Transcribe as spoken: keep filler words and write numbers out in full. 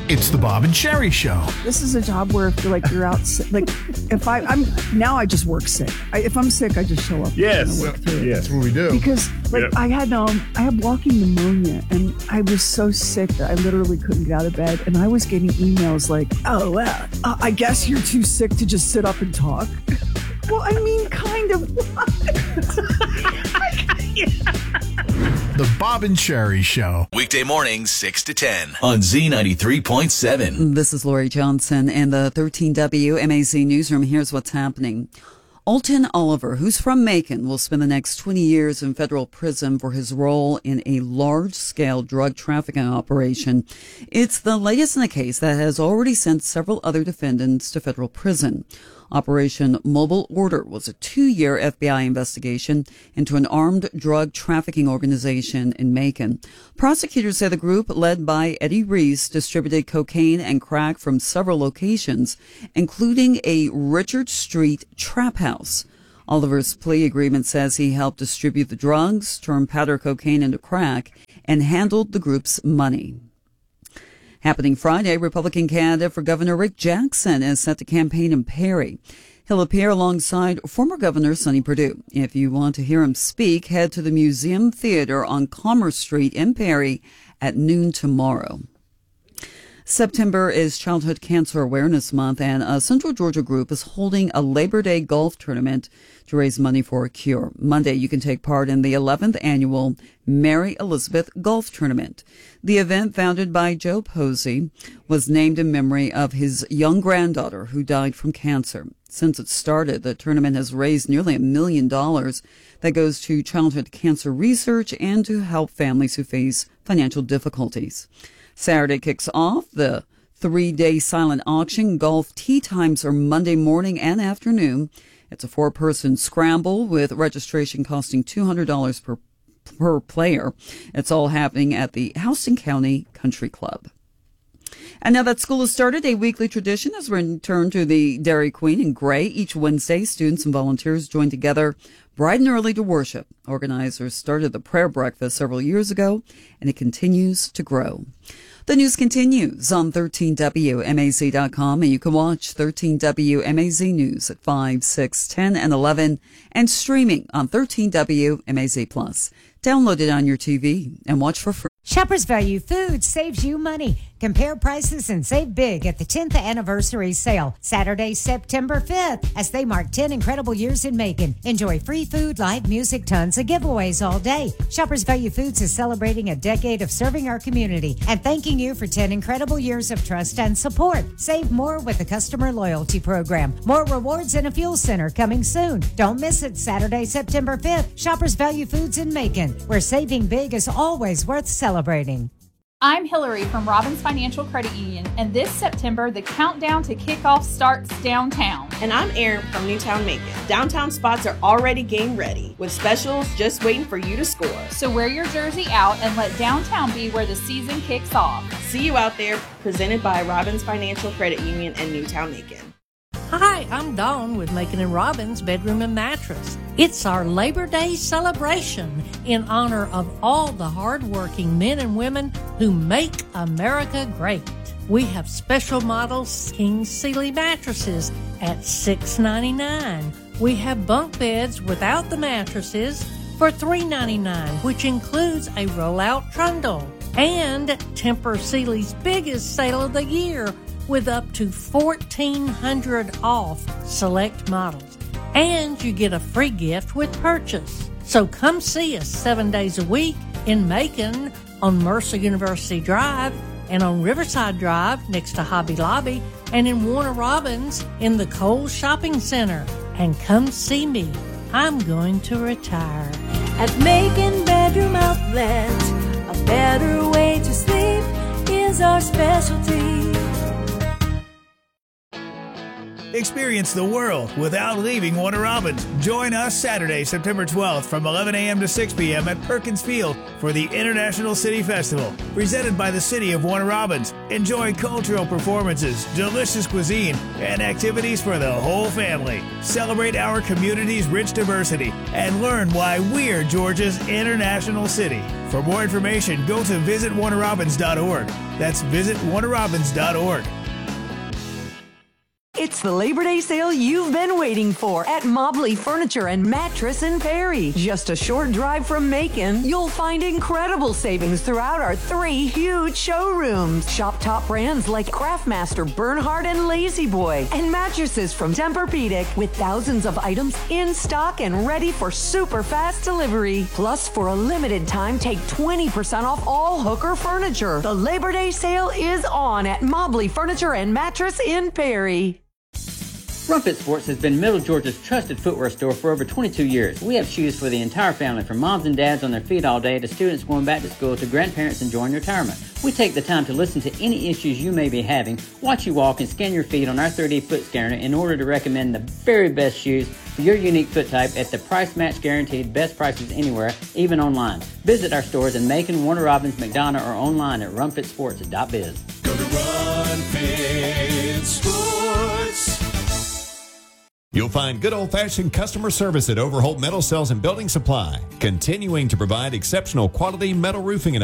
It's the Bob and Sherry Show. This is a job where if you're like you're out sick, like if I I'm now I just work sick. I, if I'm sick, I just show up. Yes, and I work through it. yes, That's what we do. Because like Yep. I had um I had walking pneumonia and I was so sick that I literally couldn't get out of bed, and I was getting emails like, oh well, uh, I guess you're too sick to just sit up and talk. Well, I mean, kind of. The Bob and Sherry Show. Weekday mornings, six to ten on Z ninety-three point seven. This is Lori Johnson in the thirteen W M A Z newsroom. Here's what's happening. Alton Oliver, who's from Macon, will spend the next twenty years in federal prison for his role in a large-scale drug trafficking operation. It's the latest in a case that has already sent several other defendants to federal prison. Operation Mobile Order was a two-year F B I investigation into an armed drug trafficking organization in Macon. Prosecutors say the group, led by Eddie Reese, distributed cocaine and crack from several locations, including a Richard Street trap house. Oliver's plea agreement says he helped distribute the drugs, turn powder cocaine into crack, and handled the group's money. Happening Friday, Republican candidate for Governor Rick Jackson is set to campaign in Perry. He'll appear alongside former Governor Sonny Perdue. If you want to hear him speak, head to the Museum Theater on Commerce Street in Perry at noon tomorrow. September is Childhood Cancer Awareness Month, and a Central Georgia group is holding a Labor Day golf tournament to raise money for a cure. Monday, you can take part in the eleventh annual Mary Elizabeth Golf Tournament. The event, founded by Joe Posey, was named in memory of his young granddaughter who died from cancer. Since it started, the tournament has raised nearly a million dollars that goes to childhood cancer research and to help families who face financial difficulties. Saturday kicks off the three-day silent auction. Golf tee times are Monday morning and afternoon. It's a four-person scramble with registration costing two hundred dollars per, per player. It's all happening at the Houston County Country Club. And now that school has started, a weekly tradition has returned to the Dairy Queen in Gray. Each Wednesday, students and volunteers join together bright and early to worship. Organizers started the prayer breakfast several years ago, and it continues to grow. The news continues on thirteen W M A Z dot com, and you can watch thirteen W M A Z News at five, six, ten, and eleven, and streaming on thirteen W M A Z Plus. Download it on your T V and watch for free. Shoppers Value Food saves you money. Compare prices and save big at the tenth anniversary sale, Saturday, September fifth, as they mark ten incredible years in Macon. Enjoy free food, live music, tons of giveaways all day. Shoppers Value Foods is celebrating a decade of serving our community and thanking you for ten incredible years of trust and support. Save more with the customer loyalty program. More rewards and a fuel center coming soon. Don't miss it, Saturday, September fifth. Shoppers Value Foods in Macon, where saving big is always worth celebrating. I'm Hillary from Robbins Financial Credit Union, and this September, the countdown to kickoff starts downtown. And I'm Erin from Newtown Macon. Downtown spots are already game ready, with specials just waiting for you to score. So wear your jersey out and let downtown be where the season kicks off. See you out there, presented by Robbins Financial Credit Union and Newtown Macon. Hi, I'm Dawn with Macon and Robbins Bedroom and Mattress. It's our Labor Day celebration in honor of all the hardworking men and women who make America great. We have special models King Sealy mattresses at six ninety-nine. We have bunk beds without the mattresses for three ninety-nine, which includes a roll-out trundle. And Tempur Sealy's biggest sale of the year, with up to fourteen hundred dollars off select models. And you get a free gift with purchase. So come see us seven days a week in Macon on Mercer University Drive and on Riverside Drive next to Hobby Lobby and in Warner Robins in the Kohl's Shopping Center. And come see me. I'm going to retire. At Macon Bedroom Outlet, a better way to sleep is our specialty. Experience the world without leaving Warner Robins. Join us Saturday, September twelfth from eleven a.m. to six p.m. at Perkins Field for the International City Festival, presented by the City of Warner Robins. Enjoy cultural performances, delicious cuisine, and activities for the whole family. Celebrate our community's rich diversity and learn why we're Georgia's international city. For more information, go to visit warner robins dot org. That's visit warner robins dot org. It's the Labor Day sale you've been waiting for at Mobley Furniture and Mattress in Perry. Just a short drive from Macon, you'll find incredible savings throughout our three huge showrooms. Shop top brands like Craftmaster, Bernhard, and Lazy Boy, and mattresses from Tempur-Pedic with thousands of items in stock and ready for super fast delivery. Plus, for a limited time, take twenty percent off all Hooker furniture. The Labor Day sale is on at Mobley Furniture and Mattress in Perry. Rumpet Sports has been Middle Georgia's trusted footwear store for over twenty-two years. We have shoes for the entire family, from moms and dads on their feet all day to students going back to school to grandparents enjoying retirement. We take the time to listen to any issues you may be having, watch you walk, and scan your feet on our three D foot scanner in order to recommend the very best shoes for your unique foot type at the price match guaranteed best prices anywhere, even online. Visit our stores in Macon, Warner Robins, McDonough, or online at rumpet sports dot biz. Go to Rumpet Sports. You'll find good old-fashioned customer service at Overholt Metal Cells and Building Supply, continuing to provide exceptional quality metal roofing and